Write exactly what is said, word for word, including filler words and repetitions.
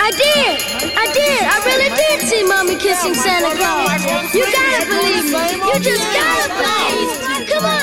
I did. I did. I really did see Mommy kissing Santa Claus. You gotta believe me. You just gotta believe. Come on.